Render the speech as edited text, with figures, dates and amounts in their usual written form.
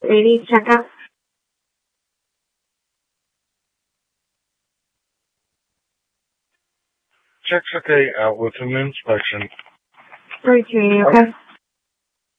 any checkup? Check's okay, out with an inspection. 3-2, okay?